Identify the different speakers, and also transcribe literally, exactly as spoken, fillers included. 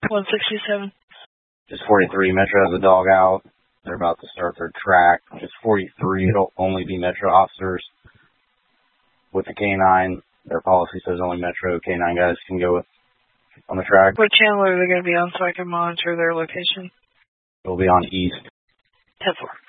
Speaker 1: one sixty-seven.
Speaker 2: Just forty-three, Metro has a dog out. They're about to start their track. Just forty-three, it'll only be Metro officers with the K nine. Their policy says only Metro K nine guys can go on the track.
Speaker 1: What channel are they going to be on so I can monitor their location?
Speaker 2: It'll be on East.
Speaker 1: ten four.